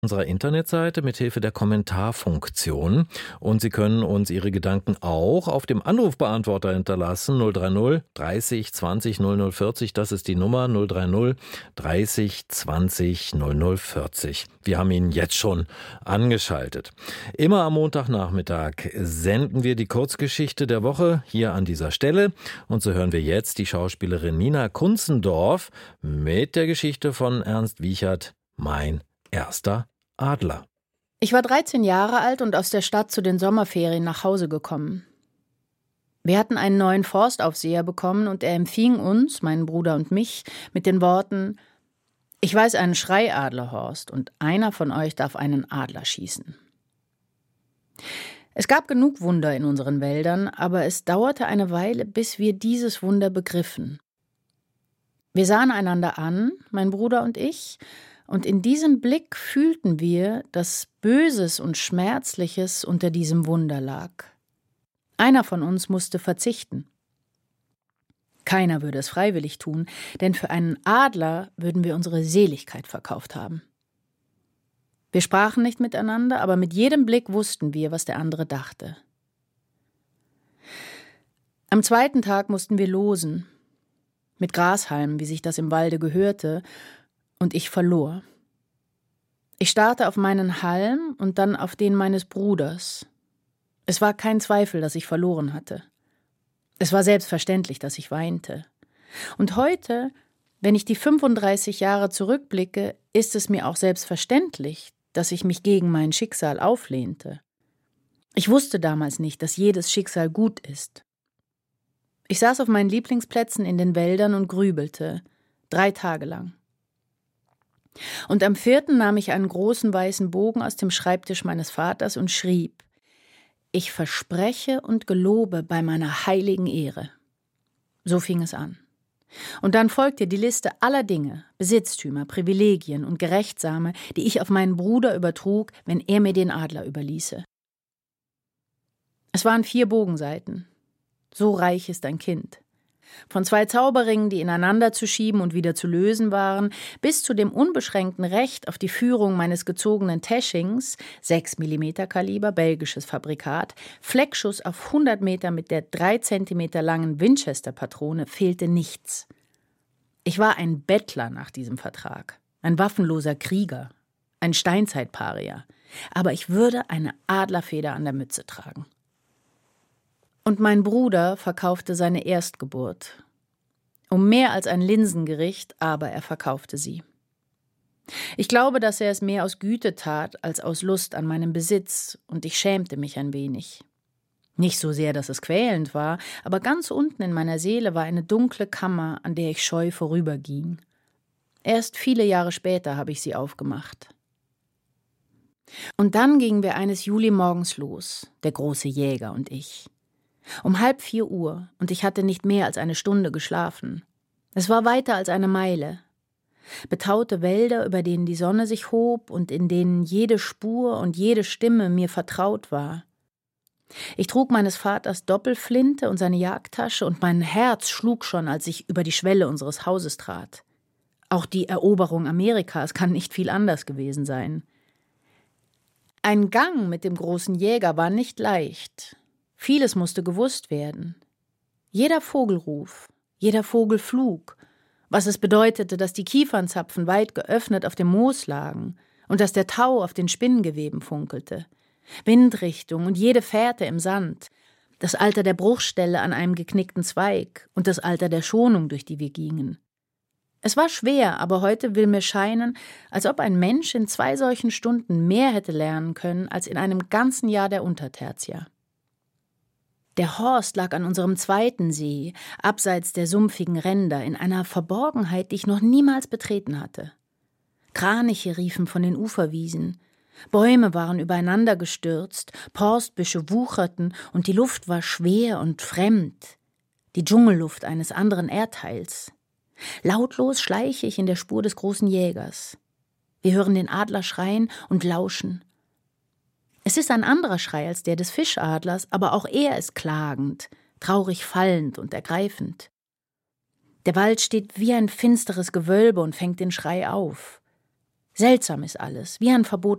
Unserer Internetseite mithilfe der Kommentarfunktion. Und Sie können uns Ihre Gedanken auch auf dem Anrufbeantworter hinterlassen. 030 30 20 00 40. Das ist die Nummer 030 30 20 00 40. Wir haben ihn jetzt schon angeschaltet. Immer am Montagnachmittag senden wir die Kurzgeschichte der Woche hier an dieser Stelle. Und so hören wir jetzt die Schauspielerin Nina Kunzendorf mit der Geschichte von Ernst Wiechert, Mein erster Adler. Ich war 13 Jahre alt und aus der Stadt zu den Sommerferien nach Hause gekommen. Wir hatten einen neuen Forstaufseher bekommen und er empfing uns, meinen Bruder und mich, mit den Worten: Ich weiß einen Schreiadler, Horst, und einer von euch darf einen Adler schießen. Es gab genug Wunder in unseren Wäldern, aber es dauerte eine Weile, bis wir dieses Wunder begriffen. Wir sahen einander an, mein Bruder und ich, und in diesem Blick fühlten wir, dass Böses und Schmerzliches unter diesem Wunder lag. Einer von uns musste verzichten. Keiner würde es freiwillig tun, denn für einen Adler würden wir unsere Seligkeit verkauft haben. Wir sprachen nicht miteinander, aber mit jedem Blick wussten wir, was der andere dachte. Am zweiten Tag mussten wir losen, mit Grashalmen, wie sich das im Walde gehörte, und ich verlor. Ich starrte auf meinen Halm und dann auf den meines Bruders. Es war kein Zweifel, dass ich verloren hatte. Es war selbstverständlich, dass ich weinte. Und heute, wenn ich die 35 Jahre zurückblicke, ist es mir auch selbstverständlich, dass ich mich gegen mein Schicksal auflehnte. Ich wusste damals nicht, dass jedes Schicksal gut ist. Ich saß auf meinen Lieblingsplätzen in den Wäldern und grübelte, 3 Tage lang. Und am 4. nahm ich einen großen weißen Bogen aus dem Schreibtisch meines Vaters und schrieb: Ich verspreche und gelobe bei meiner heiligen Ehre. So fing es an. Und dann folgte die Liste aller Dinge, Besitztümer, Privilegien und Gerechtsame, die ich auf meinen Bruder übertrug, wenn er mir den Adler überließe. Es waren 4 Bogenseiten. So reich ist ein Kind. Von 2 Zauberringen, die ineinander zu schieben und wieder zu lösen waren, bis zu dem unbeschränkten Recht auf die Führung meines gezogenen Teschings, 6 mm Kaliber, belgisches Fabrikat, Fleckschuss auf 100 Meter mit der 3 Zentimeter langen Winchester-Patrone, fehlte nichts. Ich war ein Bettler nach diesem Vertrag, ein waffenloser Krieger, ein Steinzeitparier, aber ich würde eine Adlerfeder an der Mütze tragen. Und mein Bruder verkaufte seine Erstgeburt. Um mehr als ein Linsengericht, aber er verkaufte sie. Ich glaube, dass er es mehr aus Güte tat, als aus Lust an meinem Besitz, und ich schämte mich ein wenig. Nicht so sehr, dass es quälend war, aber ganz unten in meiner Seele war eine dunkle Kammer, an der ich scheu vorüberging. Erst viele Jahre später habe ich sie aufgemacht. Und dann gingen wir eines Julimorgens los, der große Jäger und ich. Um 3:30 Uhr, und ich hatte nicht mehr als eine Stunde geschlafen. Es war weiter als eine Meile. Betaute Wälder, über denen die Sonne sich hob und in denen jede Spur und jede Stimme mir vertraut war. Ich trug meines Vaters Doppelflinte und seine Jagdtasche, und mein Herz schlug schon, als ich über die Schwelle unseres Hauses trat. Auch die Eroberung Amerikas kann nicht viel anders gewesen sein. Ein Gang mit dem großen Jäger war nicht leicht. Vieles musste gewusst werden. Jeder Vogelruf, jeder Vogelflug, was es bedeutete, dass die Kiefernzapfen weit geöffnet auf dem Moos lagen und dass der Tau auf den Spinngeweben funkelte. Windrichtung und jede Fährte im Sand, das Alter der Bruchstelle an einem geknickten Zweig und das Alter der Schonung, durch die wir gingen. Es war schwer, aber heute will mir scheinen, als ob ein Mensch in 2 solchen Stunden mehr hätte lernen können als in einem ganzen Jahr der Untertertia. Der Horst lag an unserem 2. See, abseits der sumpfigen Ränder, in einer Verborgenheit, die ich noch niemals betreten hatte. Kraniche riefen von den Uferwiesen, Bäume waren übereinander gestürzt, Porstbüsche wucherten und die Luft war schwer und fremd, die Dschungelluft eines anderen Erdteils. Lautlos schleiche ich in der Spur des großen Jägers. Wir hören den Adler schreien und lauschen. Es ist ein anderer Schrei als der des Fischadlers, aber auch er ist klagend, traurig fallend und ergreifend. Der Wald steht wie ein finsteres Gewölbe und fängt den Schrei auf. Seltsam ist alles, wie ein verbotener